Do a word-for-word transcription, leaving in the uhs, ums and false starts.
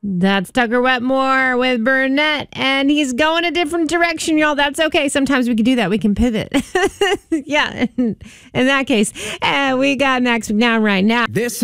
That's Tucker Wetmore with Burnett, and he's going a different direction, y'all. That's okay. Sometimes we can do that. We can pivot. Yeah, in, in that case. And we got Max McNown right now. This